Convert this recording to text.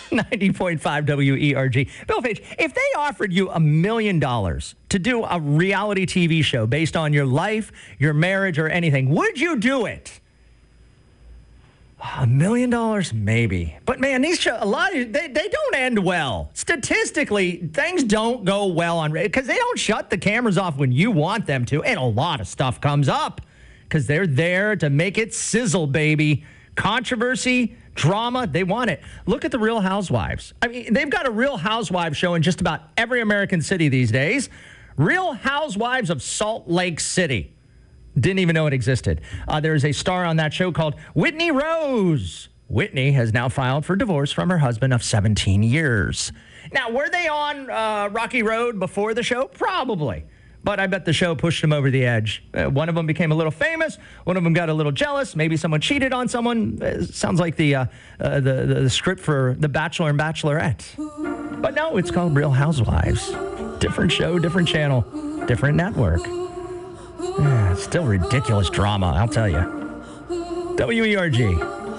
90.5 WERG. Bill Page, if they offered you $1 million to do a reality TV show based on your life, your marriage, or anything, would you do it? $1 million, maybe. But man, these shows, they don't end well. Statistically, things don't go well on because they don't shut the cameras off when you want them to, and a lot of stuff comes up because they're there to make it sizzle, baby. Controversy, drama, they want it. Look at the Real Housewives. I mean, they've got a Real Housewives show in just about every American city these days. Real Housewives of Salt Lake City. Didn't even know it existed. There's a star on that show called Whitney Rose. Whitney has now filed for divorce from her husband of 17 years. Now, were they on Rocky Road before the show? Probably. But I bet the show pushed them over the edge. One of them became a little famous. One of them got a little jealous. Maybe someone cheated on someone. Sounds like the script for The Bachelor and Bachelorette. But no, it's called Real Housewives. Different show, different channel, different network. Still ridiculous drama, I'll tell you. WERG.